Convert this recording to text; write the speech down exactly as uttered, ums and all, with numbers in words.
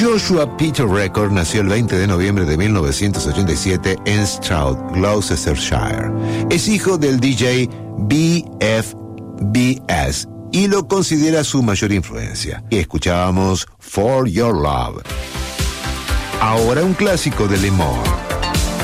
Joshua Peter Record nació el veinte de noviembre de mil novecientos ochenta y siete en Stroud, Gloucestershire. Es hijo del D J B F B S y lo considera su mayor influencia. Y escuchábamos For Your Love. Ahora un clásico de Lemore.